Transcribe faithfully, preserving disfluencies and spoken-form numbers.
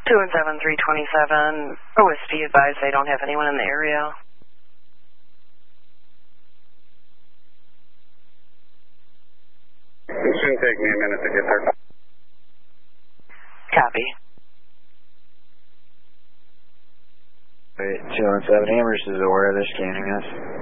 two one seven, three twenty-seven. O S P advised they don't have anyone in the area. It shouldn't take me a minute to get there. Copy. Wait, two one seven, Amherst is aware they're scanning us.